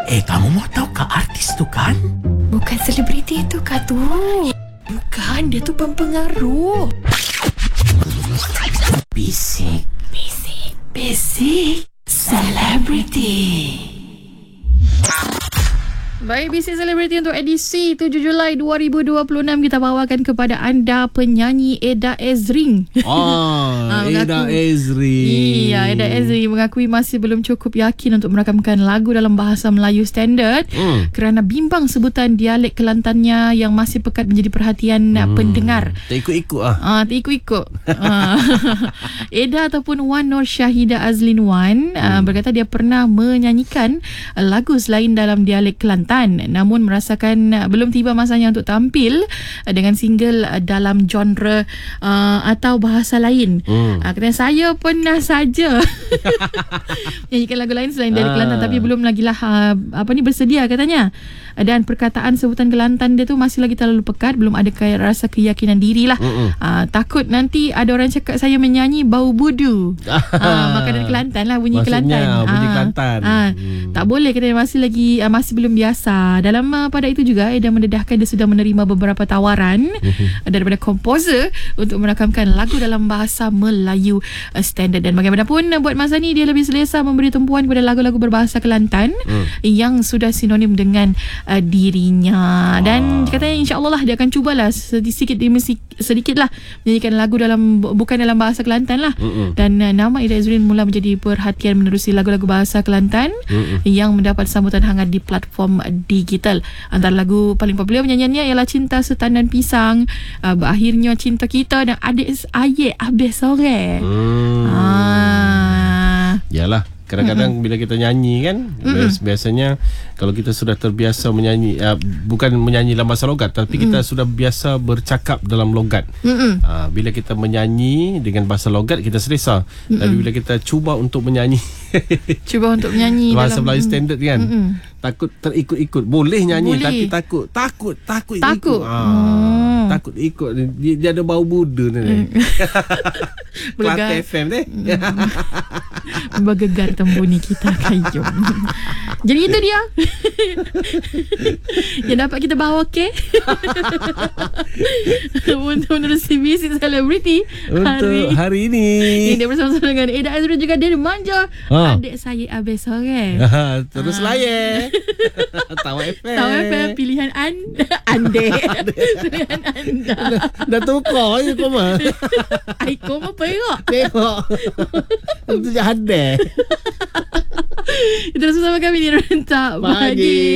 Kamu mau tahu ke artis tu kan? Bukan selebriti tu kah tu? Bukan, dia tu pempengaruh. Bisik selebriti. Baik, Bisik Selebriti untuk edisi 7 Julai 2026 kita bawakan kepada anda penyanyi Eda Ezrin. Eda Ezrin. Iya, Eda Ezrin mengakui masih belum cukup yakin untuk merakamkan lagu dalam bahasa Melayu standard kerana bimbang sebutan dialek Kelantannya yang masih pekat menjadi perhatian pendengar. Tak ikut-ikut Tak ikut-ikut. Eda ataupun Wan Nur Syahidah Azlin Wan berkata dia pernah menyanyikan lagu selain dalam dialek Kelantan, namun merasakan belum tiba masanya untuk tampil dengan single dalam genre atau bahasa lain. Katanya saya pernah saja menyanyikan lagu lain selain dialek Kelantan, tapi belum lagi lah bersedia katanya. Dan perkataan sebutan Kelantan dia tu masih lagi terlalu pekat, belum ada rasa keyakinan diri lah. Takut nanti ada orang cakap saya menyanyi bau budu. Makanan Kelantan lah, bunyi Kelantan. Bunyi Kelantan. Tak boleh, katanya masih belum biasa. Dalam pada itu juga Eda mendedahkan dia sudah menerima beberapa tawaran daripada komposer untuk merakamkan lagu dalam bahasa Melayu standard. Dan bagaimanapun buat masa ni dia lebih selesa memberi tumpuan kepada lagu-lagu berbahasa Kelantan yang sudah sinonim dengan dirinya. Dan katanya insya-Allah lah dia akan cubalah sedikit lah menyanyikan lagu bukan dalam bahasa Kelantan lah. Dan nama Eda Ezrin mula menjadi perhatian menerusi lagu-lagu bahasa Kelantan yang mendapat sambutan hangat di platform digital. Antara lagu paling popular penyanyiannya ialah Cinta Setandan Pisang, Berakhirnya Cinta Kita, dan Adik Ayek Habis Sore. Yalah, kadang-kadang bila kita nyanyi kan, biasanya kalau kita sudah terbiasa menyanyi, bukan menyanyi dalam bahasa logat, tapi kita sudah biasa bercakap dalam logat. Bila kita menyanyi dengan bahasa logat, kita selesa. Tapi bila kita cuba untuk menyanyi bahasa Melayu standard kan, takut terikut-ikut. Boleh nyanyi, tapi takut ikut. Takut ikut. Dia ada bau budu ni. Kelantan FM ni. Bergegar tembuni kita kayu. Jadi itu dia yang dapat kita bawa untuk menerusi Bisik Selebriti untuk hari ini. Dia bersama-sama dengan Eda Ezrin juga Dia Manja, Adik Saya Habis Sore. Terus layan Tawa FM. Pilihan Ande. Pilihan anda. Dah tukar je kau mah. Kau mah perak. Itu jahat deh. Terus bersama kami di Rentak Pagi.